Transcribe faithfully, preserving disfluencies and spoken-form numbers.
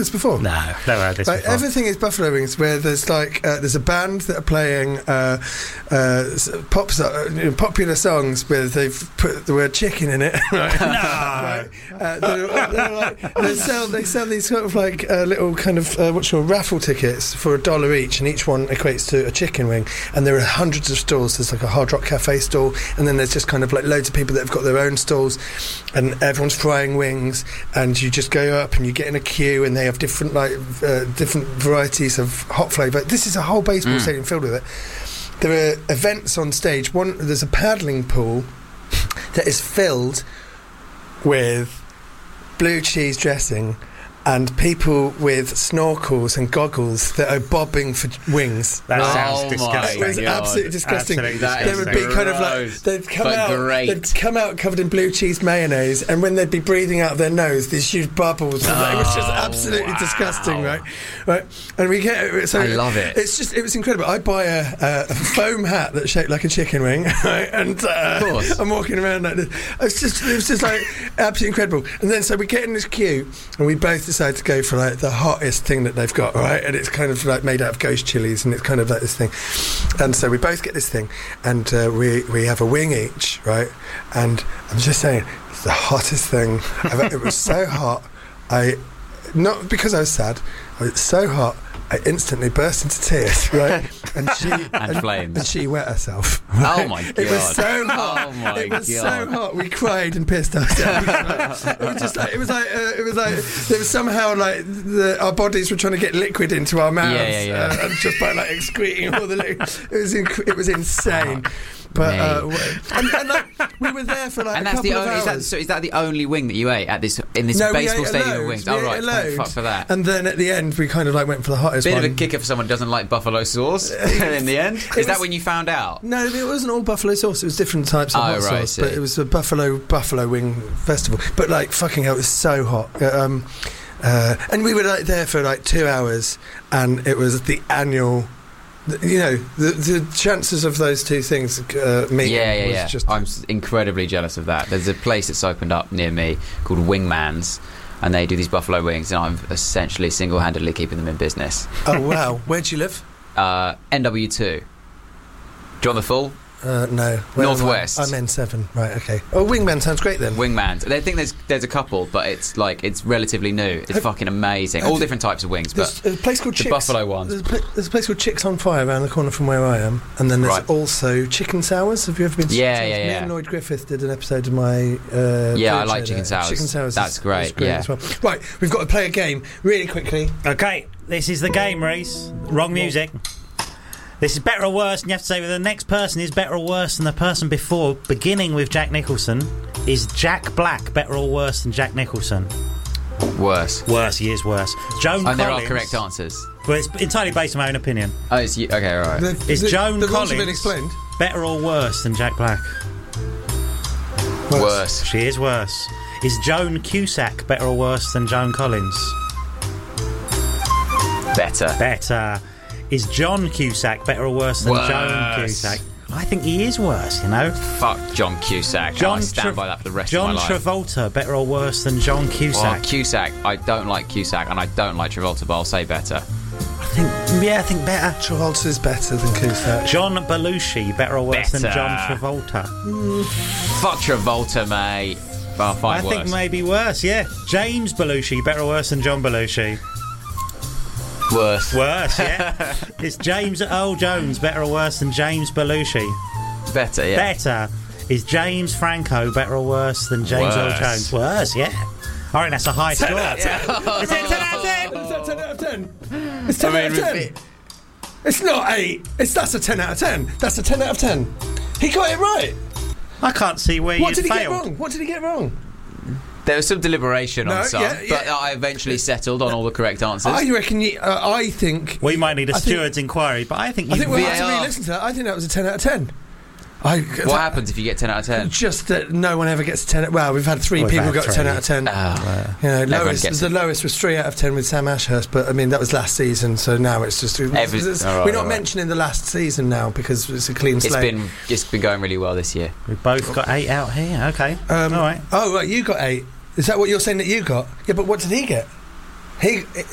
this before? No, never had this like, before. Everything is buffalo wings, where there's like uh, there's a band that are playing uh, uh, pop so- you know, popular songs where they've put the word chicken in it. Right? No. Right? Uh, they're, they're like, they sell they sell these sort of like uh, little kind of uh, what's called raffle tickets for a dollar each, and each one equates to a chicken wing. And there are hundreds of stalls. There's like a Hard Rock Cafe stall, and then there's just kind of like loads of people that have got their own stalls, and everyone's frying wings, and you just go up and you get in a queue, and they have different like uh, different varieties of hot flavour. This is a whole baseball Mm. stadium filled with it. There are events on stage. One, there's a paddling pool that is filled with blue cheese dressing and people with snorkels and goggles that are bobbing for wings. That Oh sounds my disgusting. It was God. absolutely disgusting. Absolutely That There is would be kind of like gross, they'd come but out, great. they'd come out covered in blue cheese mayonnaise, and when they'd be breathing out of their nose, these huge bubbles. Oh, it was just absolutely wow. disgusting, right? Right, and we get so I love it. It's just it was incredible. I buy a, a, a foam hat that's shaped like a chicken wing, right? And uh, Of course. I'm walking around like this. It's just it was just like absolutely incredible. And then so we get in this queue, and we both decide to go for like the hottest thing that they've got, right? And it's kind of like made out of ghost chilies, and it's kind of like this thing. And so we both get this thing, and uh, we we have a wing each, right? And I'm just saying, it's the hottest thing. I've, it was so hot. I not because I was sad. I was so hot. I instantly burst into tears, right? And she And flames. and she wet herself. Oh right? my It was God. so hot. Oh my it was so God. hot. We cried and pissed ourselves. Right? It was just like it was like uh, it was like there was somehow like the, our bodies were trying to get liquid into our mouths, Yeah, yeah, yeah. Uh, and just by like excreting all the liquid. It was inc- it was insane. But uh, w- and, and like, we were there for like And a that's couple the of only. Is that, hours. so is that the only wing that you ate at this in this No, we baseball ate stadium loads. of wings? We Oh ate right, thank loads. fuck for that. And then at the end, we kind of like went for the hottest Bit one. of a kicker for someone who doesn't like buffalo sauce in the end. Is was- that when you found out? No, it wasn't all buffalo sauce. It was different types of Oh, hot right, I sauce. see. But it was a buffalo buffalo wing festival. But like fucking hell, it was so hot. Uh, Um, uh, and we were like there for like two hours, and it was the annual. You know, the the chances of those two things uh, meeting Yeah, yeah, was yeah. just. I'm s- incredibly jealous of that. There's a place that's opened up near me called Wingman's, and they do these buffalo wings, and I'm essentially single-handedly keeping them in business. Oh wow, where do you live? Uh, N W two. Do you want the full? Uh, no, Where am I? Northwest. I'm N seven. Right, okay. Oh, Wingman sounds great then. Wingman's. They think there's there's a couple, but it's like it's relatively new. It's Have- fucking amazing. have All you- different types of wings, but There's a place called the Chicks. buffalo ones. There's a, pla- there's a place called Chicks on Fire around the corner from where I am, and then there's Right. also Chicken Sours. Have you ever been to Yeah, Chicken yeah, Sours? Me yeah. and Lloyd Griffith did an episode of my. Uh, Yeah, I food like show Chicken there. Sours. Chicken Sours. That's is, great, is great yeah. as well. Right, we've got to play a game really quickly. Okay, this is the game, Reese. Wrong music. This is better or worse, and you have to say whether the next person is better or worse than the person before. Beginning with Jack Nicholson, is Jack Black better or worse than Jack Nicholson? worse. Worse, he is worse. Joan And there are Collins. correct answers. Well, it's entirely based on my own opinion. Oh, it's you. Okay, all right. The, Is the, Joan the rules have been Collins explained. better or worse than Jack Black? Worse. She is worse. Is Joan Cusack better or worse than Joan Collins? Better. Better. Is John Cusack better or worse than Worse. Joan Cusack? I think he is worse, you know. Fuck John Cusack. John I stand Tra- by that for the rest John of my life. Travolta better or worse than John Oh, Cusack? Cusack. I don't like Cusack, and I don't like Travolta, but I'll say better. I think, yeah, I think better. Travolta's better than Cusack. John Belushi better or worse than Better. John Travolta? Fuck Travolta, mate. Well, fine, I worse. think maybe worse. Yeah, James Belushi better or worse than John Belushi? Worse. Worse, yeah. Is James Earl Jones better or worse than James Belushi? Better, yeah. Better. Is James Franco better or worse than James Earl Worse. Jones? Worse, yeah. I reckon that's a high score. Is it ten out of ten? Is that ten out of ten? It's ten I out mean, of ten. repeat- It's not eight. It's that's a ten out of ten. That's a ten out of ten. He got it right. I can't see where What you did he get failed. wrong? What did he get wrong? There was some deliberation No, on some, yeah, yeah. but I eventually settled on all the correct answers. I reckon. You, uh, I think. We might need a I think- steward's inquiry, but I think you I think we'll V A have to R. re-listen to that. I think that was a ten out of ten. I, what happens if you get ten out of ten? Just that no one ever gets a ten. Well, we've had three We've people had got three. ten out of ten. Oh. You know, Everyone lowest, gets the it. lowest was three out of ten with Sam Ashurst, but I mean that was last season, so now it's just Every- it's- all right, we're not all right. mentioning the last season now because it's a clean It's slate. been it's been going really well this year. We've both got eight out here. Okay. Um, All right. Oh, right, you got eight. Is that what you're saying that you got? Yeah, but what did he get? He